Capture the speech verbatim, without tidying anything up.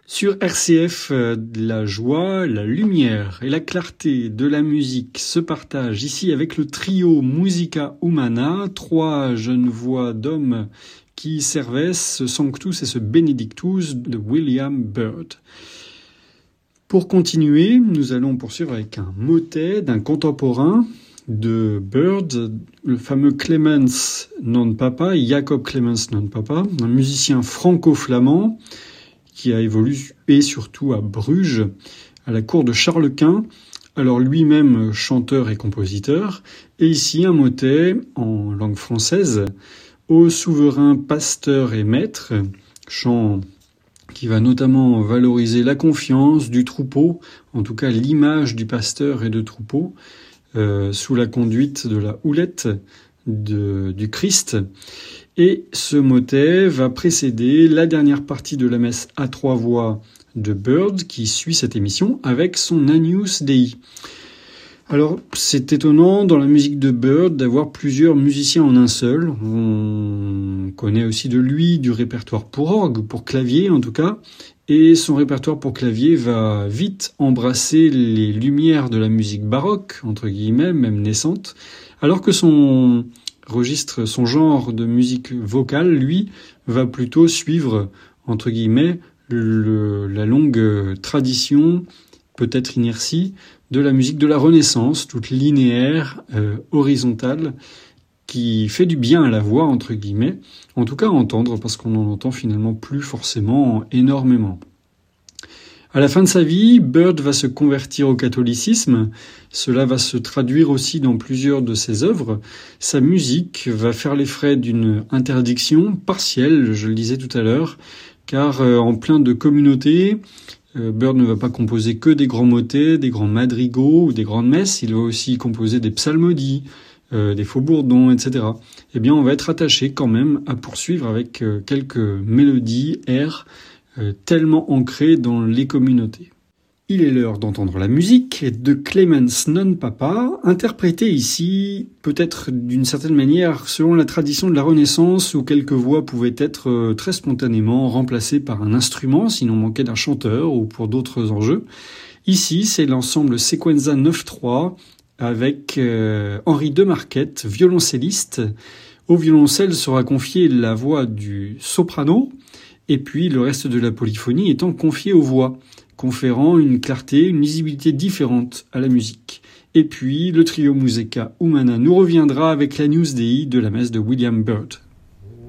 Sur R C F, euh, la joie, la lumière et la clarté de la musique se partagent ici avec le trio Musica Humana, trois jeunes voix d'hommes qui servaient ce Sanctus et ce Benedictus de William Byrd. Pour continuer, nous allons poursuivre avec un motet d'un contemporain de Byrd, le fameux Clemens non Papa, Jacob Clemens non Papa, un musicien franco-flamand qui a évolué surtout à Bruges, à la cour de Charles Quint, alors lui-même chanteur et compositeur, et ici un motet en langue française, Ô souverain pasteur et maître, chant qui va notamment valoriser la confiance du troupeau, en tout cas l'image du pasteur et de troupeau, euh, sous la conduite de la houlette de, du Christ. Et ce motet va précéder la dernière partie de la messe à trois voix de Byrd qui suit cette émission avec son Agnus Dei. Alors, c'est étonnant dans la musique de Byrd d'avoir plusieurs musiciens en un seul. On connaît aussi de lui du répertoire pour orgue, pour clavier en tout cas, et son répertoire pour clavier va vite embrasser les lumières de la musique baroque, entre guillemets, même naissante, alors que son registre, son genre de musique vocale, lui, va plutôt suivre, entre guillemets, le, la longue tradition, peut-être inertie, de la musique de la Renaissance, toute linéaire, euh, horizontale, qui fait du bien à la voix, entre guillemets, en tout cas à entendre, parce qu'on n'en entend finalement plus forcément énormément. À la fin de sa vie, Byrd va se convertir au catholicisme. Cela va se traduire aussi dans plusieurs de ses œuvres. Sa musique va faire les frais d'une interdiction partielle, je le disais tout à l'heure, car euh, en plein de communautés, euh, Byrd ne va pas composer que des grands motets, des grands madrigaux ou des grandes messes, il va aussi composer des psalmodies, euh, des faux-bourdons, et cetera. Eh bien, on va être attaché quand même à poursuivre avec euh, quelques mélodies, airs, Euh, tellement ancré dans les communautés. Il est l'heure d'entendre la musique de Clemens non Papa, interprétée ici peut-être d'une certaine manière selon la tradition de la Renaissance où quelques voix pouvaient être euh, très spontanément remplacées par un instrument s'il en manquait d'un chanteur ou pour d'autres enjeux. Ici, c'est l'ensemble Sequenza neuf trois avec euh, Henri Demarquette, violoncelliste. Au violoncelle sera confiée la voix du soprano, et puis le reste de la polyphonie étant confié aux voix, conférant une clarté, une lisibilité différente à la musique. Et puis le trio Musica Humana nous reviendra avec l'Agnus Dei de la messe de William Byrd.